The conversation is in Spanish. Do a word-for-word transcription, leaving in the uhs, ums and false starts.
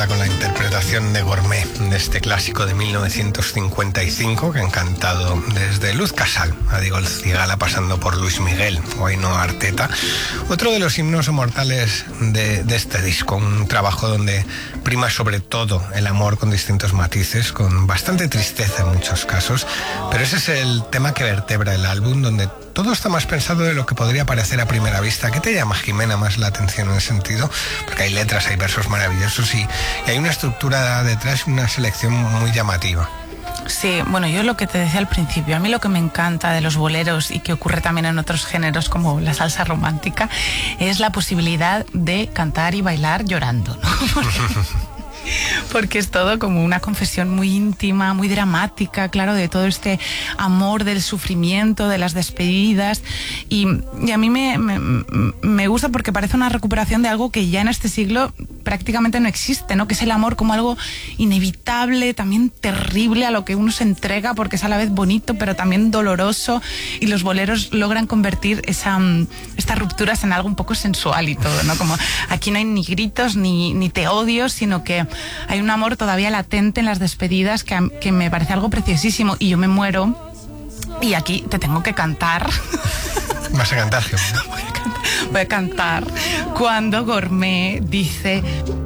Marta con la interpretación de Gourmet de este clásico de mil novecientos cincuenta y cinco que han cantado desde Luz Casal a Diego El Cigala, pasando por Luis Miguel o Ainhoa Arteta. Otro de los himnos mortales de, de este disco, un trabajo donde prima sobre todo el amor con distintos matices, con bastante tristeza en muchos casos, pero ese es el tema que vertebra el álbum, donde todo está más pensado de lo que podría parecer a primera vista. ¿Qué te llama, Jimena, más la atención en ese sentido? Porque hay letras, hay versos maravillosos y, y hay una estructura detrás y una selección muy llamativa. Sí, bueno, yo lo que te decía al principio, a mí lo que me encanta de los boleros y que ocurre también en otros géneros como la salsa romántica es la posibilidad de cantar y bailar llorando, ¿no? Porque... porque es todo como una confesión muy íntima, muy dramática, claro, de todo este amor, del sufrimiento, de las despedidas, y, y a mí me, me, me gusta porque parece una recuperación de algo que ya en este siglo prácticamente no existe, ¿no? Que es el amor como algo inevitable, también terrible, a lo que uno se entrega porque es a la vez bonito pero también doloroso, y los boleros logran convertir esa, estas rupturas en algo un poco sensual y todo, ¿no? Como aquí no hay ni gritos ni, ni te odio, sino que hay un amor todavía latente en las despedidas que, que me parece algo preciosísimo, y yo me muero y aquí te tengo que cantar. ¿Vas a cantar, Gemma? Voy a cantar, voy a cantar cuando Gourmet dice: